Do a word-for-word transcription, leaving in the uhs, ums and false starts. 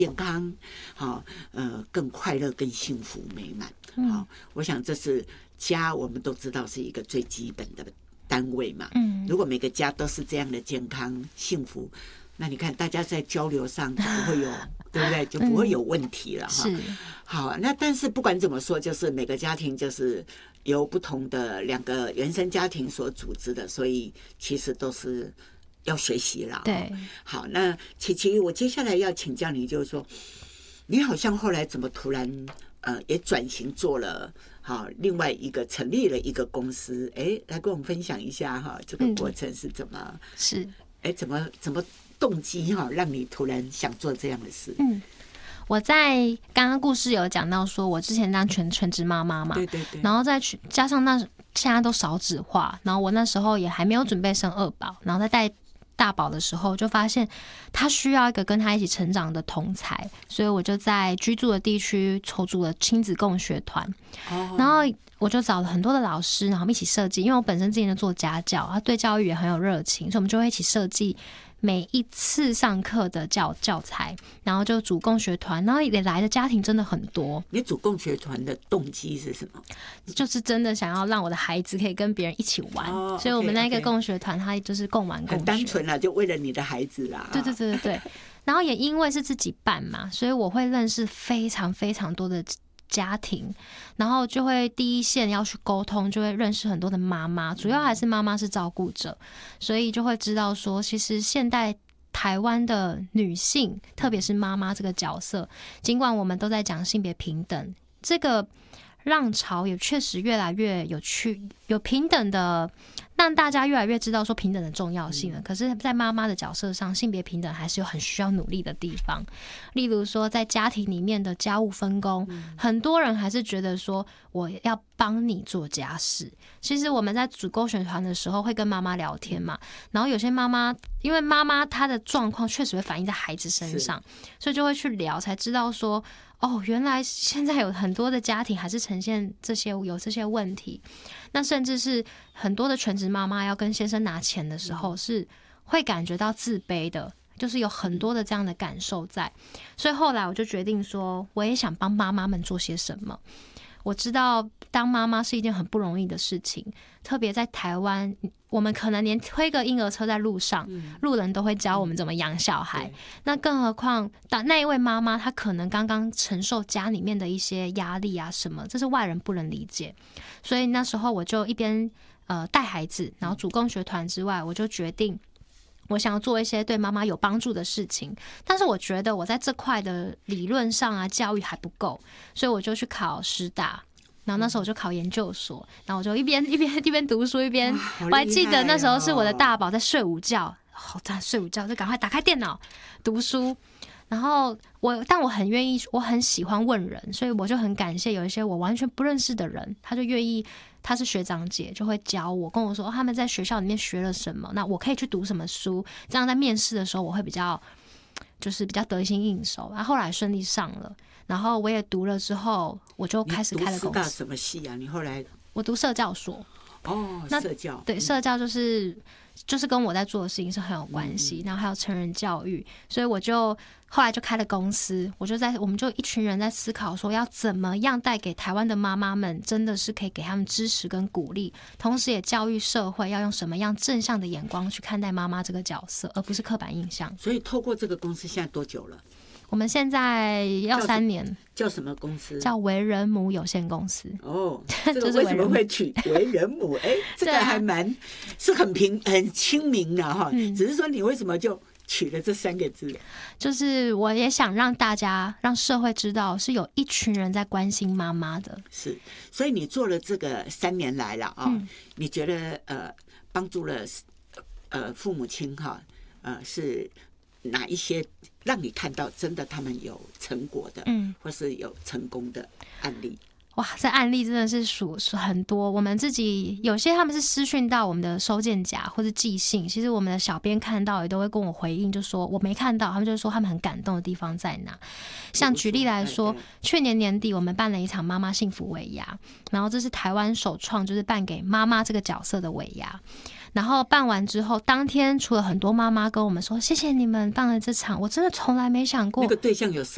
健康，好，呃，更快乐、更幸福、美满。好，我想这是家，我们都知道是一个最基本的单位嘛。嗯，如果每个家都是这样的健康、幸福，那你看大家在交流上就不会有，对不对？就不会有问题了哈。 是。 好，那但是不管怎么说，就是每个家庭就是由不同的两个原生家庭所组织的，所以其实都是要学习啦。 对。 好，那琪琪，我接下来要请教你，就是说，你好像后来怎么突然呃也转型做了好另外一个成立了一个公司？哎，来跟我们分享一下哈，这个过程是怎么？嗯、 是。 哎，怎么怎么动机哈，让你突然想做这样的事？ 嗯。我在刚刚故事有讲到说，我之前当全全职妈妈嘛， 对对对， 然后再加上那现在都少子化，然后我那时候也还没有准备生二宝，然后在带大宝的时候，就发现他需要一个跟他一起成长的同才，所以我就在居住的地区筹组了亲子共学团，哦、然后我就找了很多的老师，然后一起设计，因为我本身之前就做家教，他对教育也很有热情，所以我们就会一起设计每一次上课的教教材，然后就组共学团，然后也来的家庭真的很多。 你组共学团的动机是什么？ 就是真的想要让我的孩子可以跟别人一起玩，哦、所以我们那个共学团它就是共玩共学， 很单纯啦，就为了你的孩子啦。 对对对对对。然后也因为是自己办嘛，所以我会认识非常非常多的家庭，然后就会第一线要去沟通，就会认识很多的妈妈，主要还是妈妈是照顾者，所以就会知道说，其实现代台湾的女性，特别是妈妈这个角色，尽管我们都在讲性别平等，这个浪潮也确实越来越有趣，有平等的，让大家越来越知道说平等的重要性了。可是，在妈妈的角色上，性别平等还是有很需要努力的地方。例如说，在家庭里面的家务分工，很多人还是觉得说我要帮你做家事。其实我们在组共学团的时候会跟妈妈聊天嘛，然后有些妈妈因为妈妈她的状况确实会反映在孩子身上，所以就会去聊，才知道说。哦，原来现在有很多的家庭还是呈现这些有这些问题，那甚至是很多的全职妈妈要跟先生拿钱的时候是会感觉到自卑的，就是有很多的这样的感受在，所以后来我就决定说，我也想帮妈妈们做些什么。我知道当妈妈是一件很不容易的事情，特别在台湾，我们可能连推个婴儿车在路上，路人都会教我们怎么养小孩，那更何况那一位妈妈，她可能刚刚承受家里面的一些压力啊什么，这是外人不能理解。所以那时候我就一边呃带孩子，然后组共学团之外，我就决定我想要做一些对妈妈有帮助的事情，但是我觉得我在这块的理论上啊教育还不够，所以我就去考师大，然后那时候我就考研究所，然后我就一边一边一边读书一边，我还记得那时候是我的大宝在睡午觉，好在睡午觉就赶快打开电脑读书。然后我，但我很愿意，我很喜欢问人，所以我就很感谢有一些我完全不认识的人，他就愿意，他是学长姐，就会教我，跟我说、哦、他们在学校里面学了什么，那我可以去读什么书，这样在面试的时候我会比较，就是比较得心应手。然后后来顺利上了，然后我也读了之后，我就开始开了公司。 你读师大什么系啊？你后来我读社教所。 哦，社教对，社教就是就是跟我在做的事情是很有关系，嗯、然后还有成人教育，所以我就后来就开了公司，我就在我们就一群人在思考说要怎么样带给台湾的妈妈们，真的是可以给他们支持跟鼓励，同时也教育社会要用什么样正向的眼光去看待妈妈这个角色，而不是刻板印象。 所以透过这个公司现在多久了？ 我们现在要三年。 叫什么公司？ 叫为人母有限公司。 哦，这个为什么会取为人母？哎，这个还蛮、啊、是很平很亲民的哈、嗯。只是说你为什么就取了这三个字？ 就是我也想让大家让社会知道，是有一群人在关心妈妈的。 是，所以你做了这个三年来了啊、哦嗯，你觉得呃帮助了呃父母亲哈呃是哪一些？让你看到真的他们有成果的，嗯，或是有成功的案例。 哇，这案例真的是数很多。我们自己有些他们是私讯到我们的收件夹或是寄信，其实我们的小编看到也都会跟我回应，就说我没看到，他们就说他们很感动的地方在哪。像举例来说，去年年底我们办了一场妈妈幸福尾牙，然后这是台湾首创，就是办给妈妈这个角色的尾牙。然后办完之后，当天除了很多妈妈跟我们说谢谢你们办了这场，我真的从来没想过那个对象有